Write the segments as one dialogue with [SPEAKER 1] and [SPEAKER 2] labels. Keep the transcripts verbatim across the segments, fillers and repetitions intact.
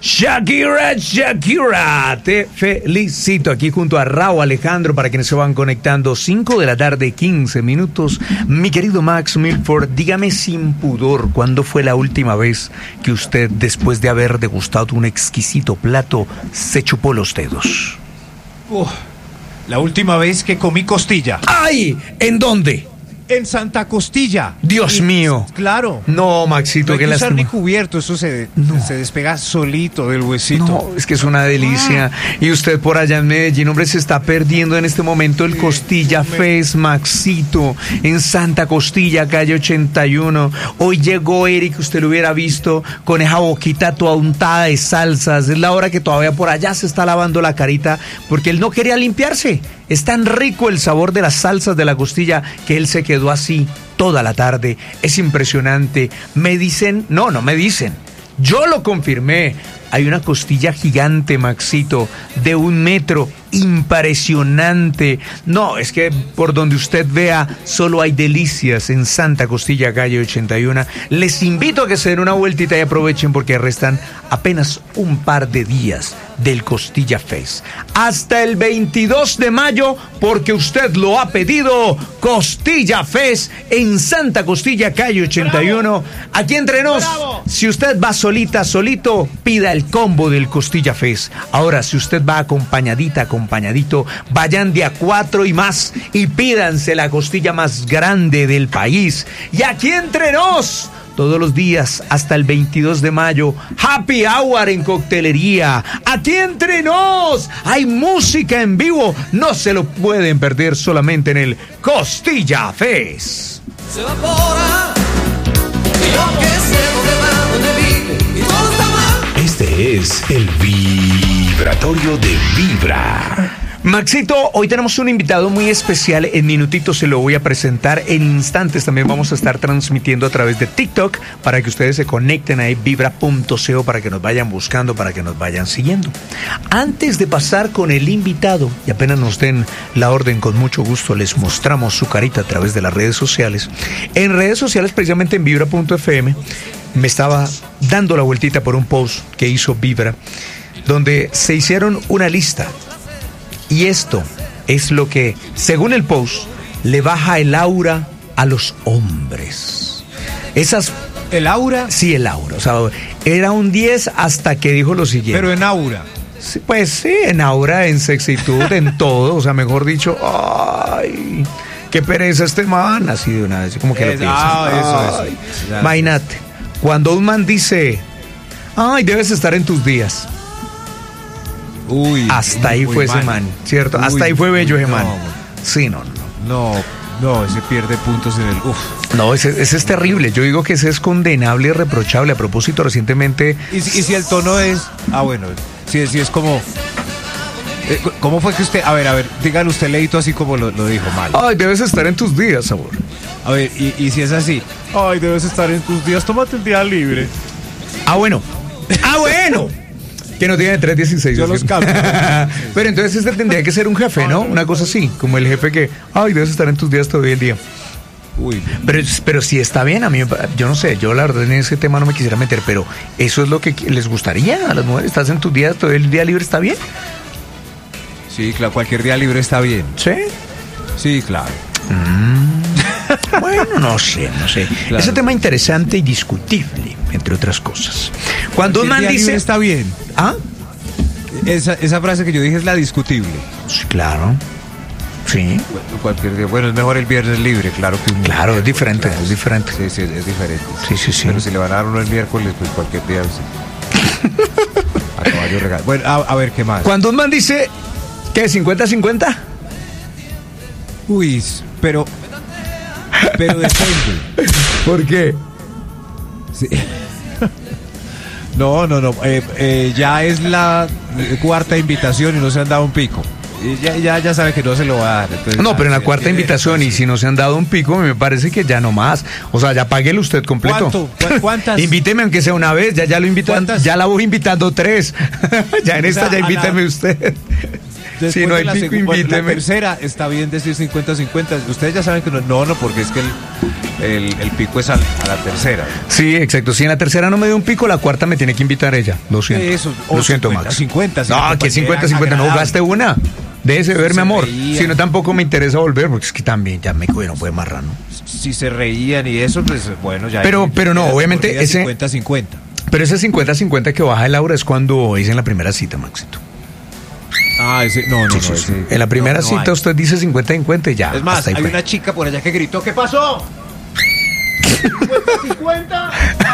[SPEAKER 1] Shakira, Shakira, te felicito aquí junto a Raúl Alejandro para quienes se van conectando. Cinco de la tarde, quince minutos. Mi querido Max Milford, dígame sin pudor, ¿cuándo fue la última vez que usted, después de haber degustado un exquisito plato, se chupó los dedos?
[SPEAKER 2] Uh, la última vez que comí costilla.
[SPEAKER 1] ¡Ay! ¿En dónde?
[SPEAKER 2] En Santa Costilla.
[SPEAKER 1] Dios
[SPEAKER 2] y,
[SPEAKER 1] mío.
[SPEAKER 2] Claro.
[SPEAKER 1] No, Maxito,
[SPEAKER 2] no hay
[SPEAKER 1] que
[SPEAKER 2] que usar
[SPEAKER 1] lástima.
[SPEAKER 2] ni cubierto, eso se,
[SPEAKER 1] No.
[SPEAKER 2] se despega solito del huesito.
[SPEAKER 1] No, es que es una delicia. Ah. Y usted por allá en Medellín, hombre, se está perdiendo en este momento el sí, Costilla me... Fest, Maxito, en Santa Costilla, calle ochenta y uno. Hoy llegó Eric, usted lo hubiera visto, con esa boquita toda untada de salsas. Es la hora que todavía por allá se está lavando la carita, porque él no quería limpiarse. Es tan rico el sabor de las salsas de la costilla que él se quedó así toda la tarde. Es impresionante. Me dicen, no, no me dicen, yo lo confirmé. Hay una costilla gigante, Maxito, de un metro, impresionante. No, es que por donde usted vea, solo hay delicias en Santa Costilla, calle ochenta y uno. Les invito a que se den una vueltita y aprovechen porque restan apenas un par de días del Costilla Fest. Hasta el veintidós de mayo, porque usted lo ha pedido, Costilla Fest en Santa Costilla, calle ochenta y uno. ¡Bravo! Aquí entre nos, ¡bravo! Si usted va solita, solito, pida el combo del Costilla Fest. Ahora, si usted va acompañadita, acompañadito, vayan de a cuatro y más y pídanse la costilla más grande del país. Y aquí entre nos, todos los días hasta el veintidós de mayo, Happy Hour en coctelería. Aquí entre nos hay música en vivo. No se lo pueden perder solamente en el Costilla Fest.
[SPEAKER 3] Se evapora, y yo que sé dónde va, dónde vive, y todo está mal.
[SPEAKER 4] Este es el Vibratorio de Vibra.
[SPEAKER 1] Maxito, hoy tenemos un invitado muy especial. En minutitos se lo voy a presentar. En instantes también vamos a estar transmitiendo a través de TikTok para que ustedes se conecten ahí, vibra punto co, para que nos vayan buscando, para que nos vayan siguiendo. Antes de pasar con el invitado, y apenas nos den la orden, con mucho gusto les mostramos su carita a través de las redes sociales. En redes sociales, precisamente en vibra punto f m, me estaba dando la vueltita por un post que hizo Vibra, donde se hicieron una lista. Y esto es lo que, según el post, le baja el aura a los hombres. Esas...
[SPEAKER 2] ¿El aura?
[SPEAKER 1] Sí, el aura. O sea, era un diez hasta que dijo lo siguiente.
[SPEAKER 2] Pero en aura.
[SPEAKER 1] Sí, pues sí, en aura, en sexitud, en todo. O sea, mejor dicho, ay, qué pereza este man. Así de una vez, como que es, lo piensas.
[SPEAKER 2] Ah, eso, eso.
[SPEAKER 1] Imagínate, cuando un man dice, ay, debes estar en tus días.
[SPEAKER 2] Uy,
[SPEAKER 1] hasta ahí fue ese man, ¿cierto? Uy, hasta ahí fue bello ese man. No, sí, no, no.
[SPEAKER 2] No, no, ese pierde puntos en el... Uf.
[SPEAKER 1] No, ese, ese es terrible. Yo digo que ese es condenable y reprochable. A propósito, recientemente...
[SPEAKER 2] ¿Y, y si el tono es...? Ah, bueno, si, si es como... Eh, ¿Cómo fue que usted...? A ver, a ver, dígalo usted leíto así como lo, lo dijo mal.
[SPEAKER 1] Ay, debes estar en tus días, sabor.
[SPEAKER 2] A ver, y, y si es así... Ay, debes estar en tus días, tómate el día libre.
[SPEAKER 1] Ah, bueno. Ah, bueno. Que no tiene tres dieciséis.
[SPEAKER 2] Yo los cambio.
[SPEAKER 1] Pero entonces este tendría que ser un jefe, ¿no? Una cosa así, como el jefe que, ay, debes estar en tus días todo el día.
[SPEAKER 2] Uy.
[SPEAKER 1] Pero, pero si está bien, a mí, yo no sé, yo la verdad en ese tema no me quisiera meter, pero eso es lo que les gustaría a las mujeres. ¿Estás en tus días todo el día libre? ¿Está bien?
[SPEAKER 2] Sí, claro, cualquier día libre está bien.
[SPEAKER 1] ¿Sí?
[SPEAKER 2] Sí, claro.
[SPEAKER 1] Mm. Bueno, no sé, no sé. Claro. Es un tema interesante y discutible, entre otras cosas. Cuando un man dice...
[SPEAKER 2] está bien.
[SPEAKER 1] ¿Ah?
[SPEAKER 2] Esa, esa frase que yo dije es la discutible.
[SPEAKER 1] Sí, claro. Sí.
[SPEAKER 2] Bueno, cualquier día. Bueno, es mejor el viernes libre, claro que un...
[SPEAKER 1] Claro, es diferente, claro. es diferente.
[SPEAKER 2] Sí, sí, es diferente.
[SPEAKER 1] Sí, sí, sí.
[SPEAKER 2] Pero si le van a dar uno el miércoles, pues cualquier día... Sí. A caballo regalo. Bueno, a, a ver, ¿qué más?
[SPEAKER 1] Cuando un man dice... ¿Qué? ¿cincuenta cincuenta?
[SPEAKER 2] Uy, pero... Pero depende.
[SPEAKER 1] ¿Por qué?
[SPEAKER 2] Sí. No, no, no. Eh, eh, ya es la cuarta invitación y no se han dado un pico. Y ya, ya, ya sabe que no se lo va a dar. Entonces,
[SPEAKER 1] no, pero en la cuarta
[SPEAKER 2] eh,
[SPEAKER 1] invitación, y si no se han dado un pico, me parece que ya no más. O sea, ya páguelo usted completo.
[SPEAKER 2] ¿Cuánto? ¿Cuántas?
[SPEAKER 1] Invíteme aunque sea una vez, ya, ya lo invitan, ya la voy invitando tres. Ya en o esta sea, ya invíteme la... usted.
[SPEAKER 2] Después
[SPEAKER 1] si no hay
[SPEAKER 2] de la
[SPEAKER 1] pico,
[SPEAKER 2] segu-
[SPEAKER 1] invíteme.
[SPEAKER 2] La tercera está bien decir cincuenta cincuenta. Ustedes ya saben que no, no, no, porque es que el, el, el pico es al- a la tercera.
[SPEAKER 1] Sí, exacto. Si en la tercera no me dio un pico, la cuarta me tiene que invitar ella. Lo siento.
[SPEAKER 2] Eso, o
[SPEAKER 1] Lo siento,
[SPEAKER 2] cincuenta,
[SPEAKER 1] Max.
[SPEAKER 2] cincuenta, si la
[SPEAKER 1] No, que
[SPEAKER 2] compañía
[SPEAKER 1] cincuenta,
[SPEAKER 2] era
[SPEAKER 1] cincuenta. No
[SPEAKER 2] agradable.
[SPEAKER 1] gaste una. Déjese ver, mi
[SPEAKER 2] Se
[SPEAKER 1] amor.
[SPEAKER 2] reía.
[SPEAKER 1] Si no, tampoco me interesa volver, porque es que también ya me cogieron, fue marrano.
[SPEAKER 2] Si se reían y eso, pues bueno, ya.
[SPEAKER 1] Pero- pero no,
[SPEAKER 2] era de
[SPEAKER 1] obviamente
[SPEAKER 2] por vida
[SPEAKER 1] ese-
[SPEAKER 2] cincuenta cincuenta.
[SPEAKER 1] Pero ese cincuenta cincuenta que baja el aura es cuando es en la primera cita, Maxito.
[SPEAKER 2] Ah, ese, no, no,
[SPEAKER 1] Sí,
[SPEAKER 2] no.
[SPEAKER 1] sí, sí.
[SPEAKER 2] ese-
[SPEAKER 1] En la primera
[SPEAKER 2] no, no
[SPEAKER 1] cita
[SPEAKER 2] hay.
[SPEAKER 1] usted dice cincuenta cincuenta y ya.
[SPEAKER 2] Es más,
[SPEAKER 1] hasta ahí
[SPEAKER 2] hay
[SPEAKER 1] fue.
[SPEAKER 2] una chica por allá que gritó, ¿qué pasó? cincuenta cincuenta.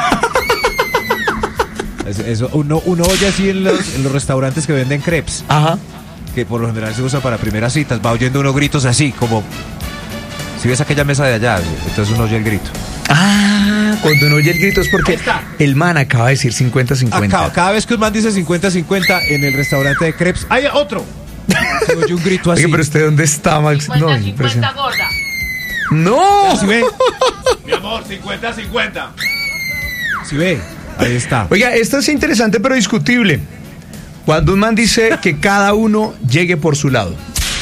[SPEAKER 2] Eso, eso, uno, uno oye así en los, en los restaurantes que venden crepes,
[SPEAKER 1] Ajá.
[SPEAKER 2] que por lo general se usa para primeras citas, va oyendo unos gritos así, como si ves aquella mesa de allá, entonces uno oye el grito.
[SPEAKER 1] Ah, cuando uno oye el grito es porque
[SPEAKER 2] Ahí está.
[SPEAKER 1] el man acaba de decir cincuenta cincuenta.
[SPEAKER 2] Acá, cada vez que un man dice cincuenta cincuenta en el restaurante de crepes, ¡hay otro! Se oye un grito así.
[SPEAKER 1] Oye, pero usted ¿dónde está, Max? No,
[SPEAKER 5] cincuenta cincuenta
[SPEAKER 1] impresionante.
[SPEAKER 5] gorda.
[SPEAKER 1] No.
[SPEAKER 2] ¿Sí ve? Mi amor, cincuenta cincuenta. ¿Sí ve? Ahí está.
[SPEAKER 1] Oiga, esto es interesante pero discutible. Cuando un man dice que cada uno llegue por su lado.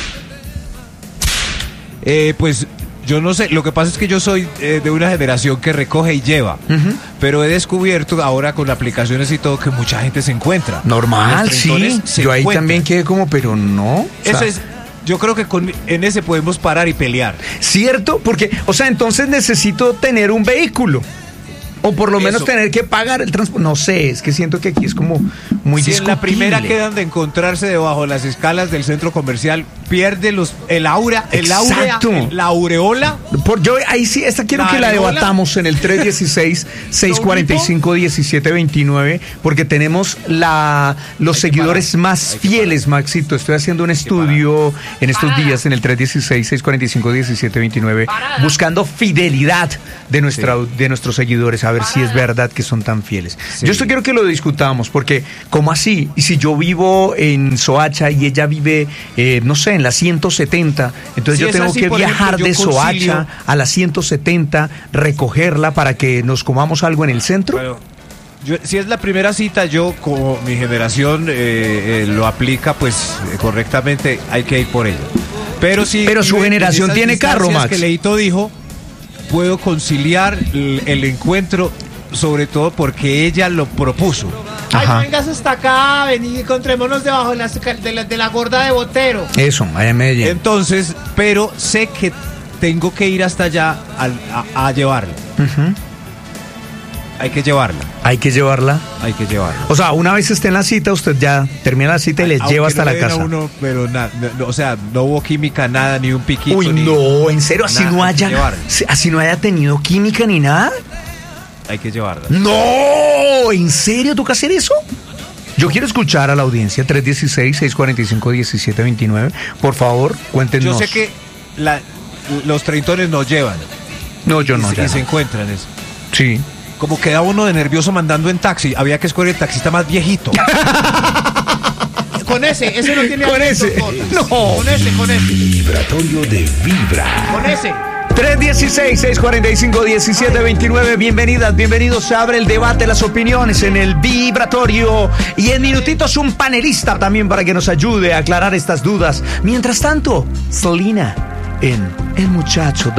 [SPEAKER 2] Eh, pues yo no sé, lo que pasa es que yo soy eh, de una generación que recoge y lleva,
[SPEAKER 1] Ujú.
[SPEAKER 2] pero he descubierto ahora con aplicaciones y todo que mucha gente se encuentra.
[SPEAKER 1] Normal,
[SPEAKER 2] Los
[SPEAKER 1] sí.
[SPEAKER 2] treintones se
[SPEAKER 1] Yo ahí
[SPEAKER 2] encuentran.
[SPEAKER 1] también quedé como, pero no. O
[SPEAKER 2] Eso
[SPEAKER 1] sea,
[SPEAKER 2] es, yo creo que con, en ese podemos parar y pelear.
[SPEAKER 1] cierto, porque, o sea, entonces necesito tener un vehículo. O por lo menos
[SPEAKER 2] Eso.
[SPEAKER 1] tener que pagar el transporte. No sé, es que siento que aquí es como muy
[SPEAKER 2] Si en
[SPEAKER 1] discutible.
[SPEAKER 2] la primera quedan de encontrarse debajo de las escalas del centro comercial, pierde los, el aura, el aura,
[SPEAKER 1] Exacto.
[SPEAKER 2] el- la aureola.
[SPEAKER 1] Por, yo ahí sí, esta quiero
[SPEAKER 2] La
[SPEAKER 1] que la
[SPEAKER 2] areola.
[SPEAKER 1] debatamos en el tres dieciséis, seis cuarenta y cinco, diecisiete veintinueve, porque tenemos la, los
[SPEAKER 2] Hay que
[SPEAKER 1] seguidores
[SPEAKER 2] parar,
[SPEAKER 1] más
[SPEAKER 2] hay que
[SPEAKER 1] fieles, Maxito. Estoy haciendo un
[SPEAKER 2] que
[SPEAKER 1] estudio en estos
[SPEAKER 5] Parada.
[SPEAKER 1] días en el tres dieciséis, seis cuarenta y cinco, diecisiete veintinueve,
[SPEAKER 5] Parada.
[SPEAKER 1] buscando fidelidad de, nuestra, de nuestros seguidores, a ver si es
[SPEAKER 5] Parada.
[SPEAKER 1] verdad que son tan fieles.
[SPEAKER 2] Sí.
[SPEAKER 1] Yo esto quiero que lo discutamos, porque ¿cómo así? Y si yo vivo en Soacha y ella vive, eh, no sé, en la ciento setenta, entonces
[SPEAKER 2] Si
[SPEAKER 1] yo
[SPEAKER 2] es
[SPEAKER 1] tengo
[SPEAKER 2] así,
[SPEAKER 1] que
[SPEAKER 2] por
[SPEAKER 1] viajar
[SPEAKER 2] ejemplo,
[SPEAKER 1] de
[SPEAKER 2] yo concilio-
[SPEAKER 1] Soacha a la ciento setenta, recogerla para que nos comamos algo en el centro.
[SPEAKER 2] Bueno, yo- si es la primera cita, yo como mi generación eh, eh, lo aplica pues eh, correctamente, hay que ir por ella. Pero si
[SPEAKER 1] Pero su
[SPEAKER 2] en
[SPEAKER 1] generación
[SPEAKER 2] esas
[SPEAKER 1] tiene carro,
[SPEAKER 2] distancias
[SPEAKER 1] Max.
[SPEAKER 2] que Leito dijo, puedo conciliar el, el encuentro, sobre todo porque ella lo propuso.
[SPEAKER 1] Ajá.
[SPEAKER 6] Ay, vengas hasta acá, vení, encontrémonos debajo de la, de la, de la gorda de Botero.
[SPEAKER 1] Eso, allá en Medellín.
[SPEAKER 2] Entonces, pero sé que tengo que ir hasta allá al- a, a llevarla.
[SPEAKER 1] Ujú.
[SPEAKER 2] Hay que llevarla,
[SPEAKER 1] Hay que llevarla.
[SPEAKER 2] hay que llevarla.
[SPEAKER 1] O sea, una vez esté en la cita, usted ya termina la cita y le
[SPEAKER 2] Aunque
[SPEAKER 1] lleva hasta
[SPEAKER 2] no
[SPEAKER 1] la
[SPEAKER 2] le den a
[SPEAKER 1] casa.
[SPEAKER 2] uno, pero na- no, no, o sea, no hubo química, nada, ni un piquito.
[SPEAKER 1] Uy,
[SPEAKER 2] ni-
[SPEAKER 1] no, en serio, así
[SPEAKER 2] nada,
[SPEAKER 1] no
[SPEAKER 2] hay que
[SPEAKER 1] haya,
[SPEAKER 2] llevarla.
[SPEAKER 1] así no haya tenido química ni nada.
[SPEAKER 2] Hay que llevarla.
[SPEAKER 1] No, ¿en serio toca hacer eso? Yo quiero escuchar a la audiencia tres dieciséis, seis cuarenta y cinco, diecisiete veintinueve. Por favor, cuéntenos.
[SPEAKER 2] Yo sé que la- los treintones nos llevan
[SPEAKER 1] No, yo
[SPEAKER 2] y,
[SPEAKER 1] no,
[SPEAKER 2] se,
[SPEAKER 1] ya
[SPEAKER 2] y se
[SPEAKER 1] no.
[SPEAKER 2] encuentran eso.
[SPEAKER 1] Sí.
[SPEAKER 2] Como queda uno de nervioso mandando en taxi, había que escoger el taxista más viejito.
[SPEAKER 6] Con ese, ese no tiene
[SPEAKER 1] Con ese.
[SPEAKER 6] anécdotas.
[SPEAKER 1] No.
[SPEAKER 6] Con ese, con ese,
[SPEAKER 4] Vibratorio de Vibra.
[SPEAKER 6] con ese.
[SPEAKER 1] tres dieciséis, seis cuarenta y cinco, diecisiete veintinueve. Bienvenidas, bienvenidos. Se abre el debate, las opiniones en el vibratorio. Y en minutitos un panelista también para que nos ayude a aclarar estas dudas. Mientras tanto, Selena en El Muchacho